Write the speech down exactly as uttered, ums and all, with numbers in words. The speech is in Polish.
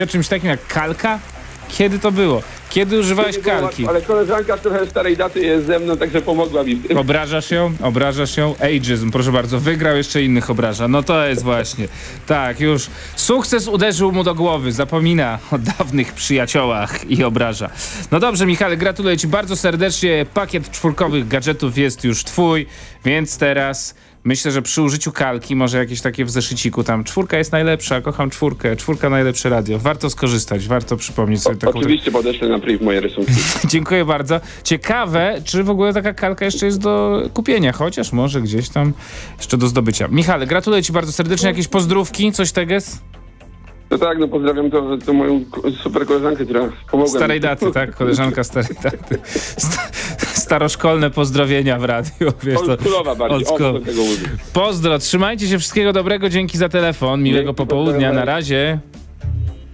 o czymś takim jak kalka? Kiedy to było? Kiedy używałeś Nie było kalki? łatwo, ale koleżanka trochę starej daty jest ze mną, także pomogła mi w tym. Obrażasz ją? Obrażasz ją? Ageism, proszę bardzo. Wygrał, jeszcze innych obraża. No to jest właśnie. Tak, już. Sukces uderzył mu do głowy. Zapomina o dawnych przyjaciołach i obraża. No dobrze, Michale, gratuluję ci bardzo serdecznie. Pakiet czwórkowych gadżetów jest już twój, więc teraz... Myślę, że przy użyciu kalki, może jakieś takie w zeszyciku tam, czwórka jest najlepsza, kocham czwórkę, czwórka najlepsze radio. Warto skorzystać, warto przypomnieć sobie O, taką... oczywiście podeślę na priv moje rysunki. Dziękuję bardzo. Ciekawe, czy w ogóle taka kalka jeszcze jest do kupienia, chociaż może gdzieś tam jeszcze do zdobycia. Michale, gratuluję ci bardzo serdecznie. Jakieś pozdrówki, coś teges? No tak, no pozdrawiam to, to moją ko- super koleżankę, która pomogła Starej mi. daty, tak? Koleżanka starej daty. St- staroszkolne pozdrowienia w radiu. Wiesz, to Oldschoolowa bardziej, oldschool. o, do tego użyć. Pozdro, trzymajcie się, wszystkiego dobrego, dzięki za telefon, miłego Dzięki, popołudnia, pozdrawiam. na razie.